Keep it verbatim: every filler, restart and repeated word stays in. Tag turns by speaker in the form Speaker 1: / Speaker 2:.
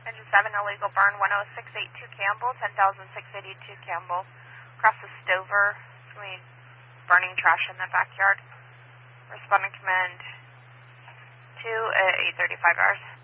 Speaker 1: Engine seven, illegal burn, one oh six eight two Campbell, ten thousand six eighty-two Campbell. Across the Stover, it's going to be burning trash in the backyard. Responding command two at eight thirty-five hours.